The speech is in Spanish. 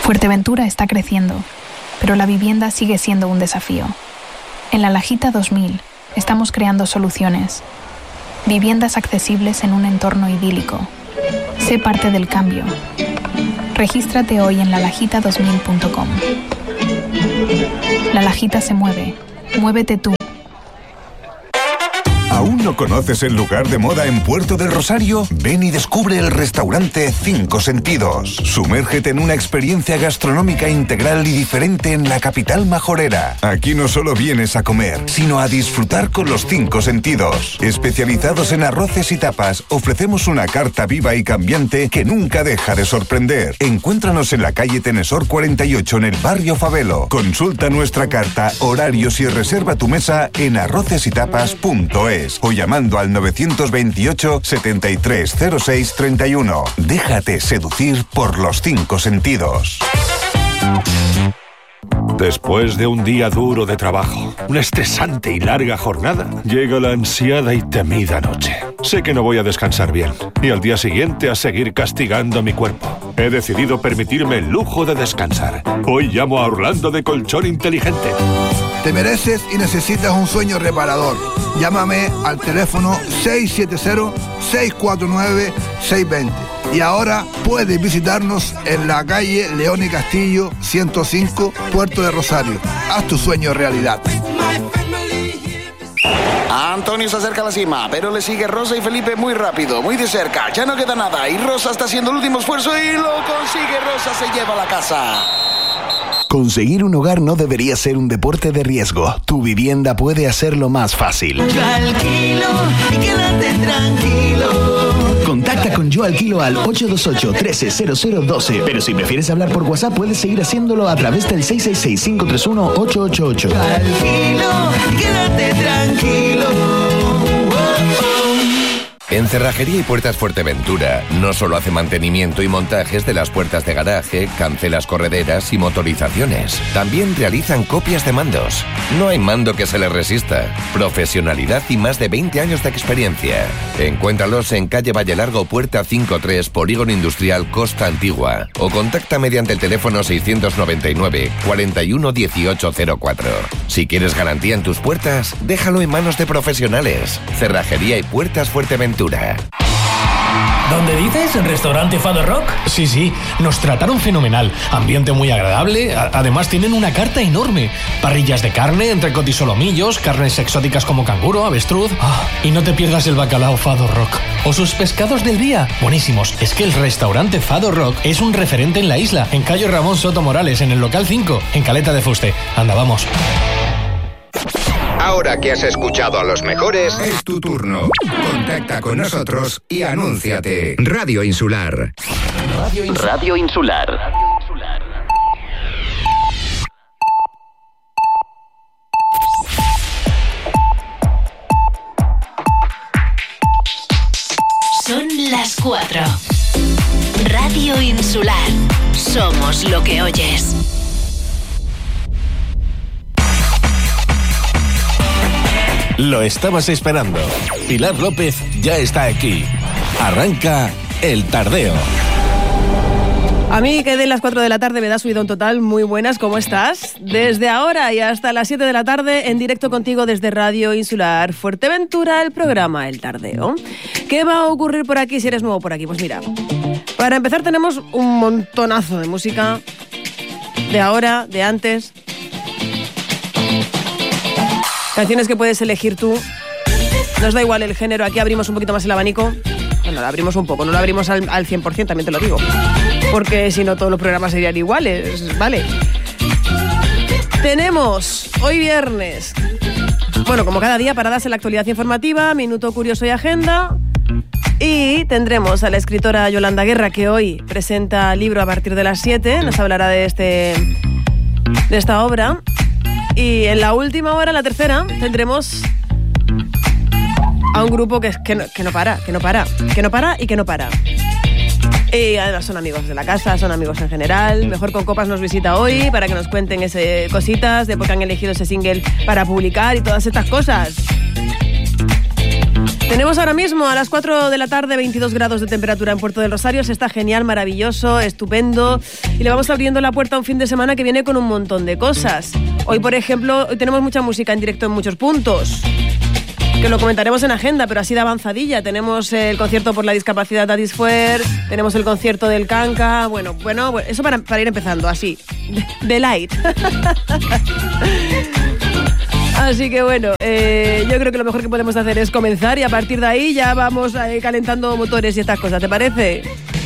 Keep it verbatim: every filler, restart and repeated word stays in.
Fuerteventura está creciendo, pero la vivienda sigue siendo un desafío. En La Lajita dos mil estamos creando soluciones. Viviendas accesibles en un entorno idílico. Sé parte del cambio. Regístrate hoy en la lajita dos mil punto com. La Lajita se mueve. Muévete tú. ¿Aún no conoces el lugar de moda en Puerto del Rosario? Ven y descubre el restaurante Cinco Sentidos. Sumérgete en una experiencia gastronómica integral y diferente en la capital majorera. Aquí no solo vienes a comer, sino a disfrutar con los cinco sentidos. Especializados en arroces y tapas, ofrecemos una carta viva y cambiante que nunca deja de sorprender. Encuéntranos en la calle Tenesor cuarenta y ocho en el barrio Favelo. Consulta nuestra carta, horarios y reserva tu mesa en arrocesytapas punto es. O llamando al novecientos veintiocho, setenta y tres cero seis treinta y uno. Déjate seducir por los cinco sentidos. Después de un día duro de trabajo, una estresante y larga jornada, llega la ansiada y temida noche. Sé que no voy a descansar bien y al día siguiente a seguir castigando mi cuerpo. He decidido permitirme el lujo de descansar. Hoy llamo a Orlando de Colchón Inteligente. Te mereces y necesitas un sueño reparador. Llámame al teléfono seis siete cero, seis cuatro nueve, seis dos cero. Y ahora puedes visitarnos en la calle León y Castillo ciento cinco, Puerto de Rosario. Haz tu sueño realidad. Antonio se acerca a la cima, pero le sigue Rosa y Felipe muy rápido, muy de cerca. Ya no queda nada y Rosa está haciendo el último esfuerzo y lo consigue. Rosa se lleva a la casa. Conseguir un hogar no debería ser un deporte de riesgo. Tu vivienda puede hacerlo más fácil. Yo alquilo y quédate tranquilo. Contacta con Yo Alquilo al ocho dos ocho, uno tres cero cero uno dos. Pero si prefieres hablar por WhatsApp, puedes seguir haciéndolo a través del seis seis seis, cinco tres uno, ocho ocho ocho. Yo alquilo y quédate tranquilo. En Cerrajería y Puertas Fuerteventura no solo hace mantenimiento y montajes de las puertas de garaje, cancelas correderas y motorizaciones. También realizan copias de mandos. No hay mando que se les resista. Profesionalidad y más de veinte años de experiencia. Encuéntralos en calle Valle Largo, Puerta cincuenta y tres, Polígono Industrial Costa Antigua. O contacta mediante el teléfono seiscientos noventa y nueve, cuarenta y uno, dieciocho cero cuatro. Si quieres garantía en tus puertas, déjalo en manos de profesionales. Cerrajería y Puertas Fuerteventura. ¿Dónde dices? ¿El restaurante Fado Rock? Sí, sí, nos trataron fenomenal. Ambiente muy agradable. A- además tienen una carta enorme. Parrillas de carne, entrecot y solomillos, carnes exóticas como canguro, avestruz. Ah, y no te pierdas el bacalao Fado Rock. O sus pescados del día. Buenísimos. Es que el restaurante Fado Rock es un referente en la isla. En calle Ramón Soto Morales, en el local cinco, en Caleta de Fuste. Anda, vamos. Ahora que has escuchado a los mejores, es tu turno. Contacta con nosotros y anúnciate. Radio Insular. Radio Insular. Radio Insular. Son las cuatro. Radio Insular. Somos lo que oyes. Lo estabas esperando. Pilar López ya está aquí. Arranca El Tardeo. A mí que de las cuatro de la tarde me da subidón total. Muy buenas, ¿cómo estás? Desde ahora y hasta las siete de la tarde en directo contigo desde Radio Insular Fuerteventura, el programa El Tardeo. ¿Qué va a ocurrir por aquí si eres nuevo por aquí? Pues mira, para empezar tenemos un montonazo de música de ahora, de antes. Canciones que puedes elegir tú. Nos da igual el género, aquí abrimos un poquito más el abanico. Bueno, lo abrimos un poco, no lo abrimos al, al cien por ciento, también te lo digo. Porque si no todos los programas serían iguales, ¿vale? Tenemos hoy viernes, bueno, como cada día, paradas en la actualidad informativa, minuto curioso y agenda. Y tendremos a la escritora Yolanda Guerra, que hoy presenta libro a partir de las siete. Nos hablará de, este, de esta obra. Y en la última hora, la tercera, tendremos a un grupo que, que, no, que no para, que no para, que no para y que no para. Y además son amigos de la casa, son amigos en general. Mejor con Copas nos visita hoy para que nos cuenten ese, cositas de por qué han elegido ese single para publicar y todas estas cosas. Tenemos ahora mismo a las cuatro de la tarde veintidós grados de temperatura en Puerto del Rosario. Se está genial, maravilloso, estupendo. Y le vamos abriendo la puerta a un fin de semana que viene con un montón de cosas. Hoy, por ejemplo, hoy tenemos mucha música en directo en muchos puntos, que lo comentaremos en agenda, pero así de avanzadilla. Tenemos el concierto por la discapacidad de Adisfuer, tenemos el concierto del Canca. Bueno, bueno, eso para, para ir empezando, así, de, de light. Así que bueno, eh, yo creo que lo mejor que podemos hacer es comenzar y a partir de ahí ya vamos eh, calentando motores y estas cosas, ¿te parece?